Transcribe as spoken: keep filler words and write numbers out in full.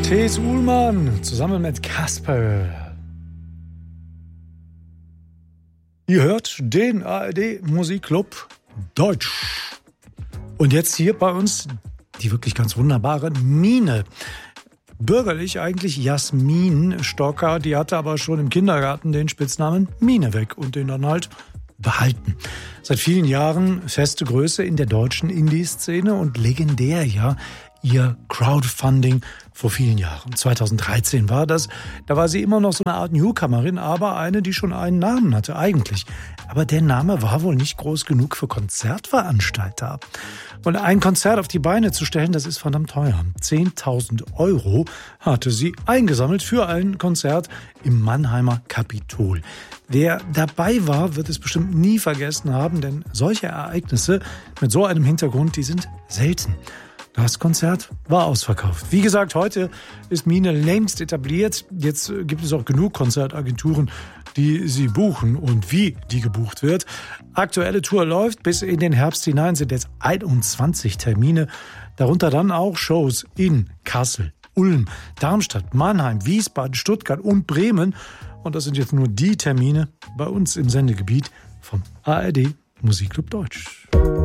Thes Uhlmann zusammen mit Kasper. Ihr hört den A R D Musikclub Deutsch. Und jetzt hier bei uns die wirklich ganz wunderbare Mine. Bürgerlich eigentlich Jasmin Stocker, die hatte aber schon im Kindergarten den Spitznamen Mine weg und den dann halt behalten. Seit vielen Jahren feste Größe in der deutschen Indie-Szene und legendär, ja, ihr Crowdfunding vor vielen Jahren. zweitausenddreizehn war das. Da war sie immer noch so eine Art Newcomerin, aber eine, die schon einen Namen hatte eigentlich. Aber der Name war wohl nicht groß genug für Konzertveranstalter. Und ein Konzert auf die Beine zu stellen, das ist verdammt teuer. zehntausend Euro hatte sie eingesammelt für ein Konzert im Mannheimer Kapitol. Wer dabei war, wird es bestimmt nie vergessen haben, denn solche Ereignisse mit so einem Hintergrund, die sind selten. Das Konzert war ausverkauft. Wie gesagt, heute ist Mine längst etabliert. Jetzt gibt es auch genug Konzertagenturen, die sie buchen und wie die gebucht wird. Aktuelle Tour läuft bis in den Herbst hinein, sind jetzt einundzwanzig Termine. Darunter dann auch Shows in Kassel, Ulm, Darmstadt, Mannheim, Wiesbaden, Stuttgart und Bremen. Und das sind jetzt nur die Termine bei uns im Sendegebiet vom A R D Musikclub Deutsch.